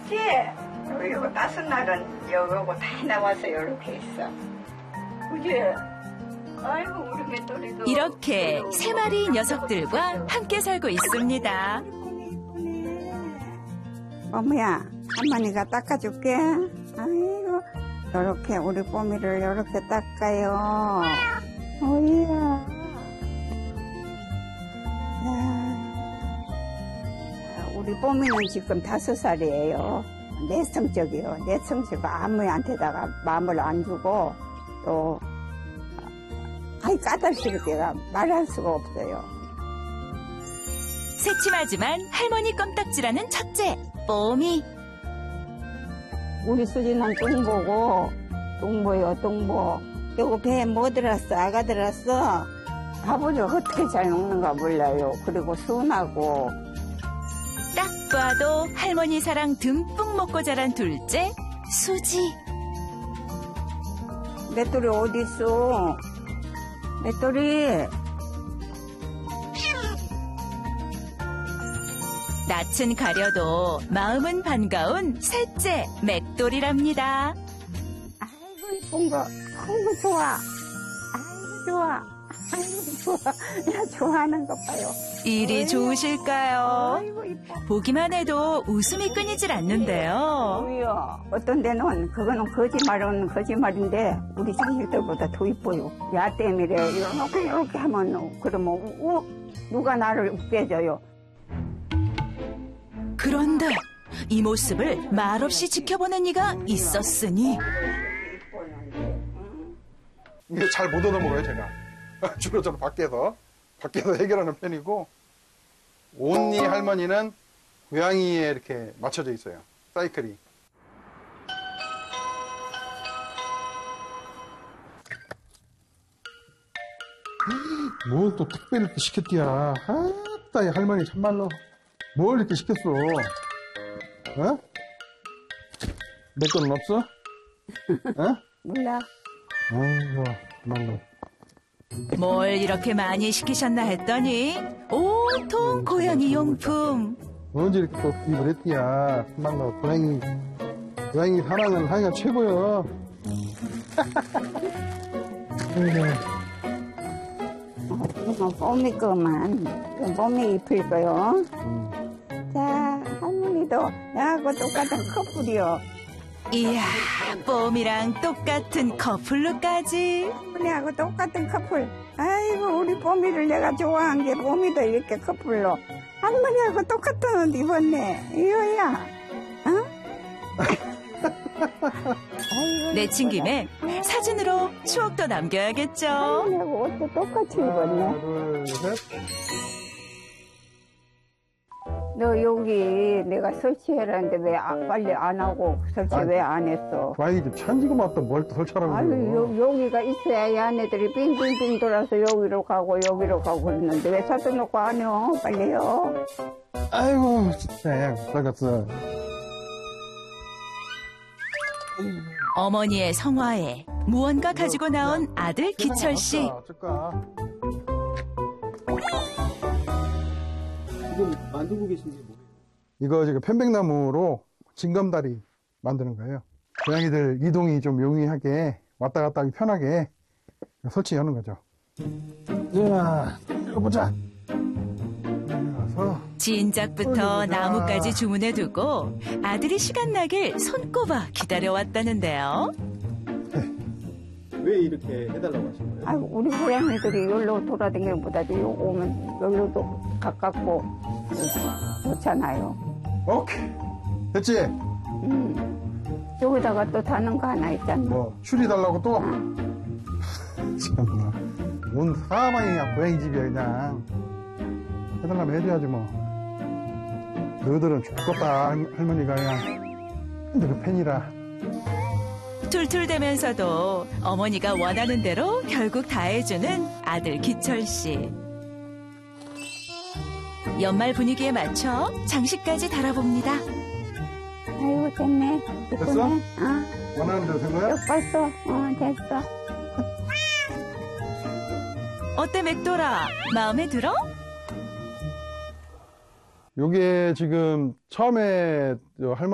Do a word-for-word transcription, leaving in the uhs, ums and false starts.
덥지? 그리고 따스한 날은 여기고 다 나와서 이렇게 있어. 그지? 아이고, 우리 맷돌이도. 이렇게 세 마리 녀석들과 함께 살고 있습니다. 어머야, 할머니가 닦아줄게. 아이고, 요렇게 우리 뽀미를 요렇게 닦아요. 어이야. 우리 뽀미는 지금 다섯 살이에요. 내성적이요. 내성적 아무한테다가 마음을 안 주고 또 아이 까다롭게가 말할 수가 없어요. 새침하지만 할머니 껌딱지라는 첫째, 뽀미. 우리 수지는 똥보고 똥보요 똥보. 요거 배에 뭐 들었어? 아가 들었어? 아버지가 어떻게 잘 먹는가 몰라요. 그리고 순하고. 딱 봐도 할머니 사랑 듬뿍 먹고 자란 둘째, 수지. 맷돌이 어디 있어? 맷돌이. 낯은 가려도 마음은 반가운 셋째, 맷돌이랍니다. 아이고 이쁜 거. 아이고 좋아. 아이고 좋아. 아이고 좋아. 야 좋아하는 것 봐요. 일이 어이, 좋으실까요? 아이고 이뻐. 보기만 해도 웃음이 끊이질 않는데요. 우야. 어떤 데는 그거는 거짓말은 거짓말인데 우리 자식들보다 더 이뻐요. 야 때문에 이렇게 이렇게 하면 그러면 우, 누가 나를 웃게 해줘요. 그런데 이 모습을 말없이 지켜보는 이가 있었으니 이게 잘 못 얻어먹어요, 제가. 주로 저는 밖에서, 밖에서 해결하는 편이고, 온니 할머니는 고양이에 이렇게 맞춰져 있어요, 사이클이. 뭘 또 특별히 이렇게 시켰디야. 아따, 이 할머니 참말로. 뭘 이렇게 시켰어? 어? 내 거는 없어? 어? 몰라. 아이고, 정말로. 뭘 이렇게 많이 시키셨나 했더니 온통 고양이 용품. 언제 이렇게 또 구입을 했디야. 정말로, 고양이, 고양이 사랑은 하기가 최고요. 이거 뽀미 거만. 뽀미 입힐 거요. 음. 자, 할머니도 나하고 똑같은 커플이요. 이야, 뽀미랑 똑같은 커플룩까지. 할머니하고 똑같은 커플. 아이고, 우리 뽀미를 내가 좋아한 게 뽀미도 이렇게 커플로. 할머니하고 똑같은 옷 입었네. 이거야. 어? 아이고, 내친 김에 사진으로 추억도 남겨야겠죠. 할머니하고 옷도 똑같이 입었네. 하나, 둘, 셋. 너 여기 내가 설치해라는데 왜 아, 빨리 안 하고 설치 아니, 왜 안 했어? 고양이 집 천지고 맞다 뭘 또 설치하라고 아유, 그래요. 요, 여기가 있어야 이 아내들이 빙빙빙 돌아서 여기로 가고 여기로 가고 그러는데 왜 사줘놓고 안 해요? 빨리요. 아이고, 진짜, 못 살겠어. 어머니의 성화에 무언가 가지고 나온 아들 기철 씨. 어쩔까? 지금 만들고 계신 게 뭐예요? 이거 지금 편백나무로 징검다리 만드는 거예요. 고양이들 이동이 좀 용이하게 왔다 갔다 하기 편하게 설치하는 거죠. 자, 읽어보자. 와서 진작부터 나무까지 주문해 두고 아들이 시간 나길 손꼽아 기다려왔다는데요. 왜 이렇게 해달라고 하신 거예요? 아유, 우리 고양이들이 여기로 돌아다니는 것보다도 여기 오면 여기로도 가깝고 좋잖아요. 오케이. 됐지? 음. 여기다가 또 다는 거 하나 있잖아. 뭐 추리 달라고 또? 참나. 온 사방이 그냥 고양이 집이야 그냥. 해달라면 해줘야지 뭐. 너희들은 죽겠다 할머니가 그냥. 근데 그 팬이라. 툴툴대면서도 어머니가 원하는 대로 결국 다 해주는 아들 기철 씨. 연말 분위기에 맞춰 장식까지 달아봅니다. 아이고, 됐네. 됐어? 이쁘네. 어. 원하는 대로 된 거야? 됐어. 어, 됐어. 어때 맥돌아? 마음에 들어? 요게 지금 처음에 할머니